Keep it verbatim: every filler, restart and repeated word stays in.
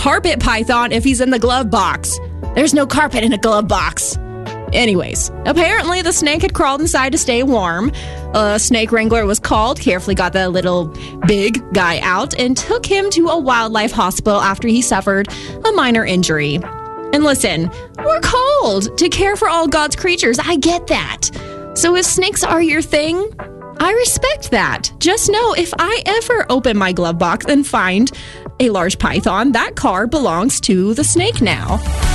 carpet python if he's in the glove box? There's no carpet in a glove box. Anyways, apparently the snake had crawled inside to stay warm. A snake wrangler was called, carefully got the little big guy out, and took him to a wildlife hospital after he suffered a minor injury. And listen, we're called to care for all God's creatures. I get that. So if snakes are your thing, I respect that. Just know if I ever open my glove box and find a large python, that car belongs to the snake now.